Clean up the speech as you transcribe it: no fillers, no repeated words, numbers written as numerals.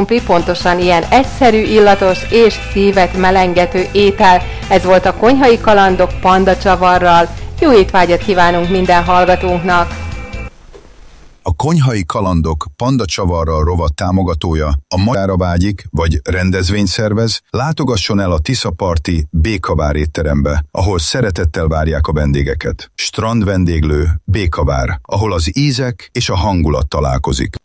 krumpli pontosan ilyen egyszerű, illatos és szívet melengető étel. Ez volt a Konyhai Kalandok Panda Csavarral. Jó étvágyat kívánunk minden hallgatónknak! A Konyhai Kalandok Panda Csavarral rovat támogatója a Majára vágyik vagy rendezvényt szervez, látogasson el a Tiszaparti Békavár étterembe, ahol szeretettel várják a vendégeket. Strand vendéglő Békavár, ahol az ízek és a hangulat találkozik.